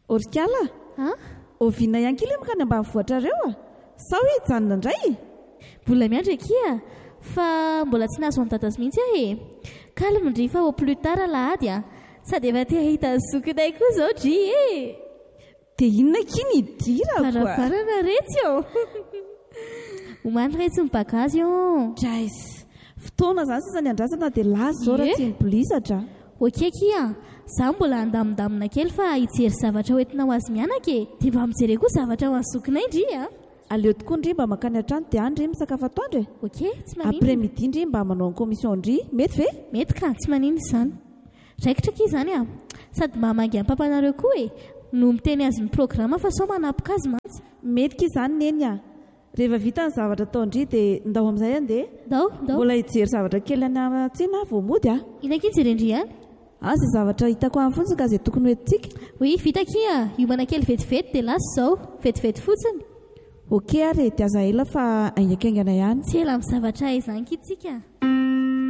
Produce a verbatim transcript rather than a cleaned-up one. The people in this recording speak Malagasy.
Orikala oviana ihany kely makany ambanivohitra reo a sa hoe hijanona indray? Mbola miandry akia fa mbola tsy nahazo an'dadazy mihitsy aho e. Calme ndry fa au plus tard alahady a. Sady efa te hahita zokinay koa izao dry e. Dia inona kiny idira koa? Farafarana retsy eo. Omany retsy ny bagazy eo. Drais fotoana izany sisa ny andrasana dia lazo zao raha tsy mibolisatra. Okey kia, izaho mbola andamindamina kely fa hijery zavatra hoentina ho azy mianaka e. Dia mba mijery koa zavatra ho an'ny zokinay ndry a. Aleo tokoa ndry mba makany an-trano dia andry misakafo atoandro e. Okey, tsy manino. Après midi ndry mba manao ny commission ndry, mety ve? Mety ka, tsy manino izany. Raikitra kia izany a. Sady mba mangy amin'ny papanareo koa e. No miteny azy ny programa fa sao manapoka azy mantsy. Mety kia izany neny a. Rehefa vita ny zavatra atao ndry dia ndao amin'izay andeha. Ndao, ndao. Mbola hijery zavatra kely any tsena vao mody a. Ina kia hijery ndry ihany? Ah, izay zavatra hitako amin'ny fotsiny ka izay tokony hoentintsika. Oui, vita kia. Hiomana kely vetivety dia lasa izao. Vetivety fotsiny. Okey ary dia aza ela fa aingakaingana ihany. Tsy ela amin'ny zavatra izany kia tsika.